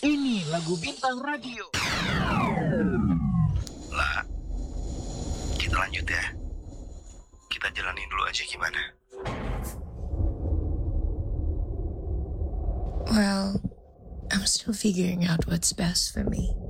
Ini lagu Bintang Radio. Lah, kita lanjut ya. Kita jalanin dulu aja gimana. Well, I'm still figuring out what's best for me.